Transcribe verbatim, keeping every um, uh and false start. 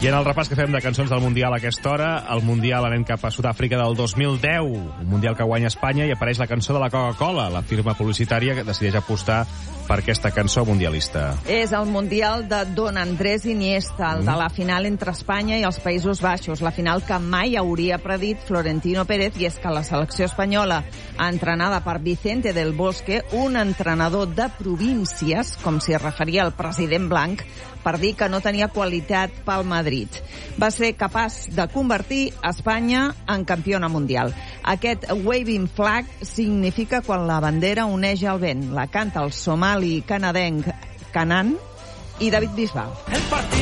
I en el repàs que fem de cançons del Mundial a aquesta hora, el Mundial anem cap a Sud-àfrica del dos mil deu, un Mundial que guanya Espanya, i apareix la cançó de la Coca-Cola, la firma publicitària que decideix apostar per aquesta cançó mundialista. És el Mundial de Don Andrés Iniesta, el de la final entre Espanya i els Països Baixos, la final que mai hauria predit Florentino Pérez, i és que la selecció espanyola, entrenada per Vicente del Bosque, un entrenador de províncies, com s'hi referia el president blanc, per dir que no tenia qualitat pel Madrid. Va ser capaç de convertir Espanya en campiona mundial. Aquest waving flag significa quan la bandera oneix al vent. La canta el somali canadenc Canan i David Bisbal.